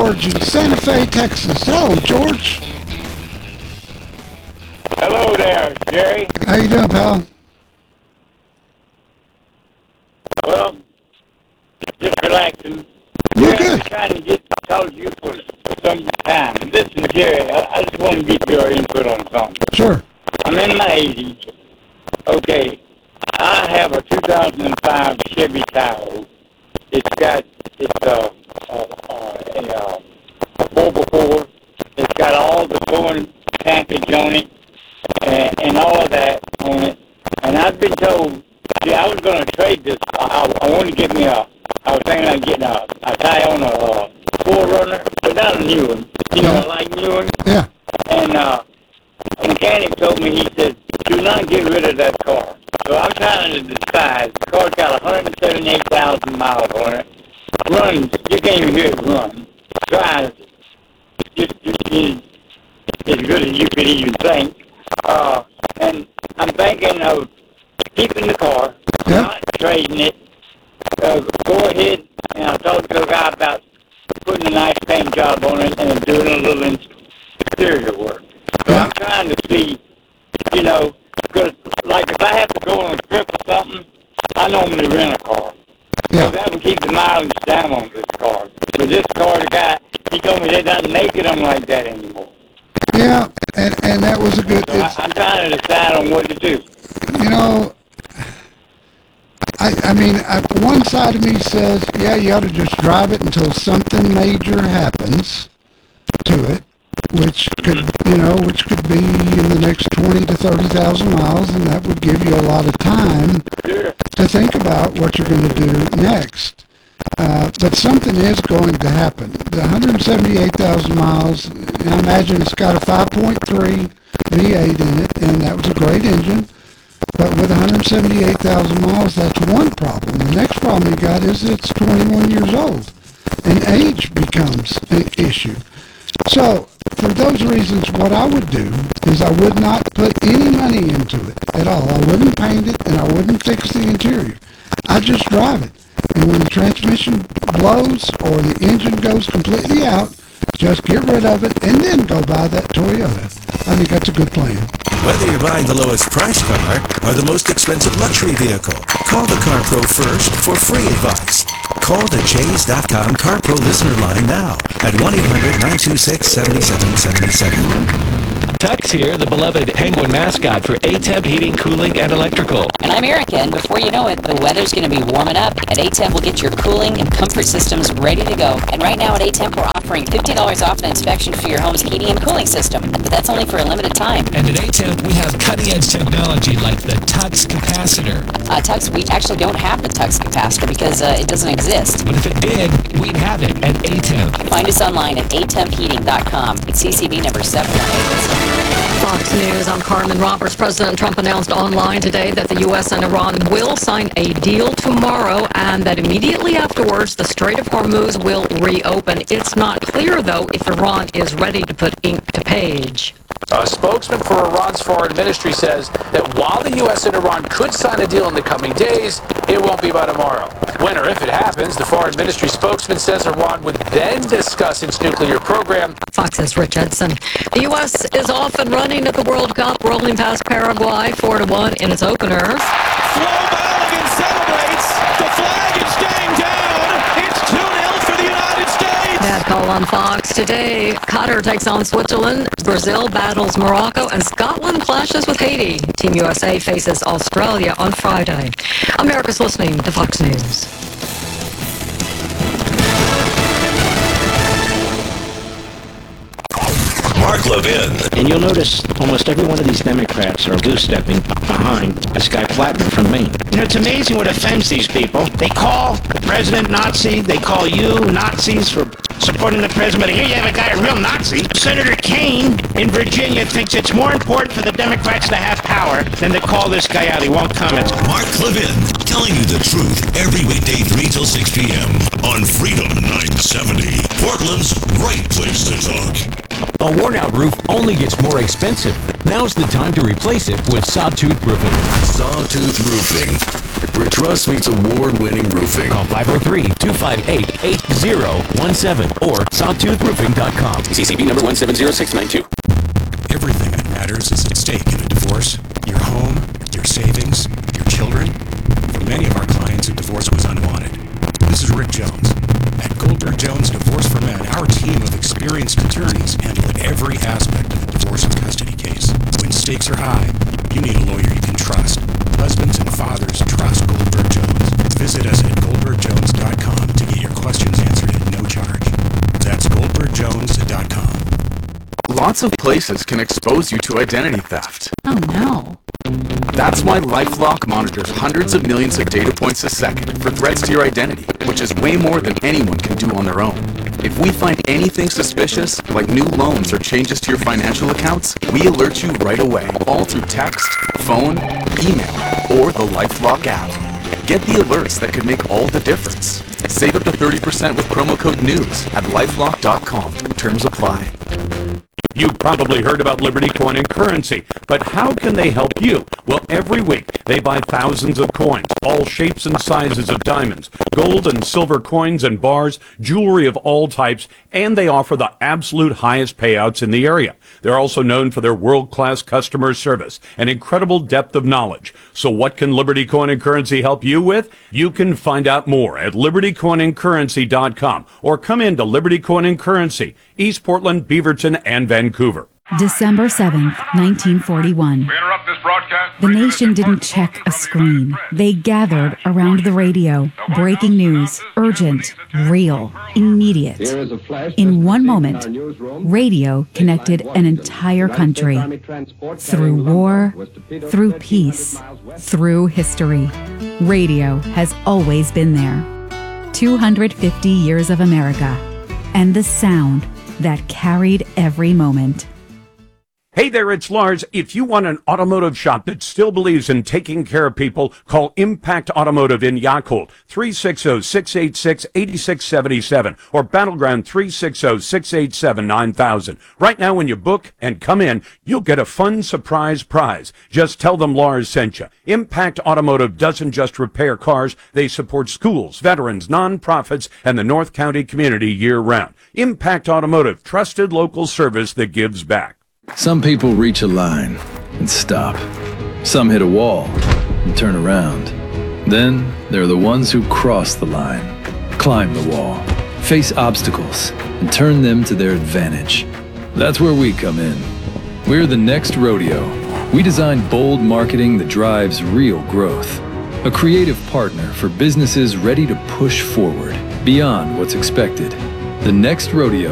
George in Santa Fe, Texas. Hello, George. Hello there, Jerry. How you doing, pal? Well, just relaxing. You're Jerry, good. I'm trying to get to talk to you for some time. Listen, Jerry, I just want to get your input on something. Sure. I'm in my 80s. Okay, I have a 2005 Chevy Tahoe. It's got a 4x4. It's got all the towing package on it and all of that on it. And I've been told, see, I was going to trade this. I want to get me I was thinking of getting a tie on a 4Runner, but not a new one. You know, like new one. Yeah. And the mechanic told me, he said, do not get rid of that car. So I'm trying to decide. The car's got 178,000 miles on it. Runs, you can't even hear it run. Drives just as good as you could even think. And I'm thinking of keeping the car, not trading it. Go ahead, and I'll talk to a guy about putting a nice paint job on it and doing a little exterior work. So I'm trying to see, you know, because like if I have to go on a trip or something, I normally rent a car. So that would keep the mileage down on this car. But this car, the guy, he told me they're not making them like that anymore. Yeah, and that was a good... So I'm trying to decide on what to do. You know, I mean, one side of me says, yeah, you ought to just drive it until something major happens to it, which could be in the next 20 to 30,000 miles, and that would give you a lot of time to think about what you're going to do next. But something is going to happen. The 178,000 miles, I imagine it's got a 5.3 V8 in it, and that was a great engine. But with 178,000 miles, that's one problem. The next problem you got is it's 21 years old, and age becomes an issue. So, for those reasons, what I would do is I would not put any money into it at all. I wouldn't paint it, and I wouldn't fix the interior. I'd just drive it. And when the transmission blows or the engine goes completely out, just get rid of it and then go buy that Toyota. I think that's a good plan. Whether you're buying the lowest price car or the most expensive luxury vehicle, call the CarPro first for free advice. Call the Jays.com CarPro listener line now at 1-800-926-7777. Tux here, the beloved Penguin mascot for ATEP Heating, Cooling, and Electrical. And I'm Erica, and before you know it, the weather's going to be warming up. At ATEP, we'll get your cooling and comfort systems ready to go. And right now at ATEP, we're offering $50 off an inspection for your home's heating and cooling system. But that's only for a limited time. And at ATEP, we have cutting-edge technology like the Tux capacitor. Tux, we actually don't have the Tux capacitor because it doesn't exist. But if it did, we'd have it at ATEP. Find us online at atempheating.com. It's CCB number 718. Fox News, I'm Carmen Roberts. President Trump announced online today that the U.S. and Iran will sign a deal tomorrow and that immediately afterwards the Strait of Hormuz will reopen. It's not clear, though, if Iran is ready to put ink to page. A spokesman for Iran's foreign ministry says that while the U.S. and Iran could sign a deal in the coming days, it won't be by tomorrow. When or if it happens, the foreign ministry spokesman says Iran would then discuss its nuclear program. Fox's Rich Edson. The U.S. is off and running at the World Cup, rolling past Paraguay 4-1 in its opener. Flo Balogun celebrates. The flag is staying down. It's 2-0 for the United States. That call on Fox today. Qatar takes on Switzerland. Brazil battles Morocco, and Scotland clashes with Haiti. Team USA faces Australia on Friday. America's listening to Fox News. Mark Levin. And you'll notice almost every one of these Democrats are goose-stepping behind this guy Flatman from Maine. You know, it's amazing what offends these people. They call the president Nazi. They call you Nazis for supporting the president. But here you have a guy, a real Nazi. Senator Kaine in Virginia thinks it's more important for the Democrats to have power than to call this guy out. He won't comment. Mark Levin, telling you the truth every weekday 3 till 6 p.m. on Freedom 970. Portland's right place to talk. A worn-out roof only gets more expensive. Now's the time to replace it with Sawtooth Roofing. Sawtooth Roofing, where trust meets award-winning roofing. Call 503-258-8017 or sawtoothroofing.com. CCB number 170692. Everything that matters is at stake in a divorce. Your home, your savings, your children. For many of our clients, a divorce was unwanted. This is Rick Jones. At Goldberg Jones Divorce for Men, our team of experienced attorneys handle every aspect of a divorce and custody case. When stakes are high, you need a lawyer you can trust. Husbands and fathers trust Goldberg Jones. Visit us at goldbergjones.com to get your questions answered at no charge. That's goldbergjones.com. Lots of places can expose you to identity theft. Oh no. That's why LifeLock monitors hundreds of millions of data points a second for threats to your identity, which is way more than anyone can do on their own. If we find anything suspicious, like new loans or changes to your financial accounts, we alert you right away, all through text, phone, email, or the LifeLock app. Get the alerts that could make all the difference. Save up to 30% with promo code NEWS at lifelock.com. Terms apply. You've probably heard about Liberty Coin and Currency, but how can they help you? Well, every week they buy thousands of coins, all shapes and sizes of diamonds, gold and silver coins and bars, jewelry of all types, and they offer the absolute highest payouts in the area. They're also known for their world-class customer service and incredible depth of knowledge. So what can Liberty Coin and Currency help you with? You can find out more at libertycoinandcurrency.com or come into Liberty Coin and Currency, East Portland, Beaverton, and Vancouver. December 7th, 1941. The nation didn't check a screen. They gathered around the radio. Breaking news, urgent, real, immediate. In one moment, radio connected an entire country. Through war, through peace, through history. Radio has always been there. 250 years of America. And the sound that carried every moment. Hey there, it's Lars. If you want an automotive shop that still believes in taking care of people, call Impact Automotive in Yakult, 360-686-8677, or Battleground 360-687-9000. Right now, when you book and come in, you'll get a fun surprise prize. Just tell them Lars sent you. Impact Automotive doesn't just repair cars, they support schools, veterans, nonprofits, and the North County community year-round. Impact Automotive, trusted local service that gives back. Some people reach a line and stop. Some hit a wall and turn around. Then there are the ones who cross the line, climb the wall, face obstacles, and turn them to their advantage. That's where we come in. We're the next rodeo. We design bold marketing that drives real growth. A creative partner for businesses ready to push forward beyond what's expected. The next rodeo